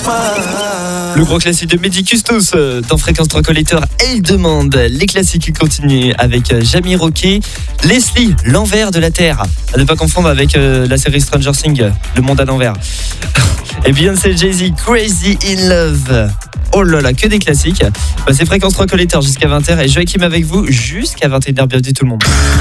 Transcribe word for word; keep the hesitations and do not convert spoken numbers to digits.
Le gros classique de Mehdi Custos dans Fréquence trois Collector, Elle demande. Les classiques qui continuent avec Jamie Roquet, Leslie, L'envers de la Terre. À ne pas confondre avec euh, la série Stranger Things, Le monde à l'envers. Et Beyoncé, Jay-Z, Crazy in Love. Oh là là, que des classiques. Bah, c'est Fréquence trois Collector jusqu'à vingt heures et Joachim avec vous jusqu'à vingt et une heures. Bienvenue tout le monde.